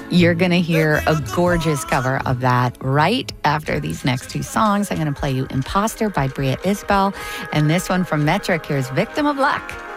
You're going to hear a gorgeous cover of that right after these next two songs. I'm going to play you Imposter by Bria Isbell, and this one from Metric. Here's Victim of Luck.